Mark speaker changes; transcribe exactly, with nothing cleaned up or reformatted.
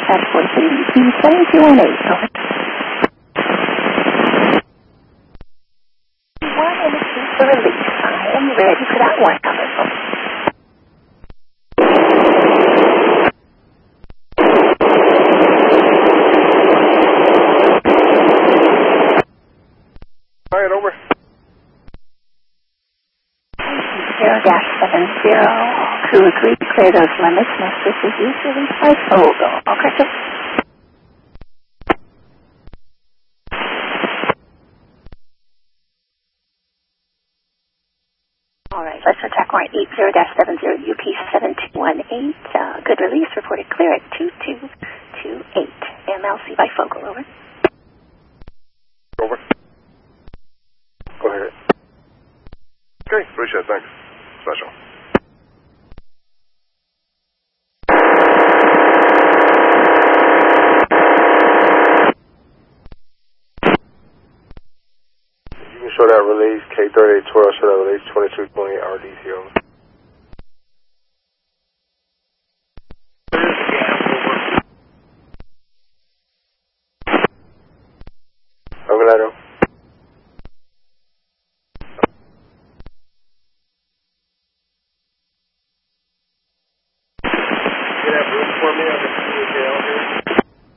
Speaker 1: That's four three U P seven two one eight. Over. One and a two for release. I am ready for that one. Over.
Speaker 2: All right, over.
Speaker 1: Zero dash seven zero. Crew agreed to clear those limits. Next this is usually by Fogo. Okay, sir. All right, let's attack warrant eight zero dash seven zero U P seven two one eight. Uh, good release. Reported clear at two two two eight. M L C by Fogo. Over.
Speaker 2: Over. Go ahead. Okay, appreciate it. Thanks. Special. You can show that release, K thirty-eight twelve, show that release twenty-two twenty R D C O.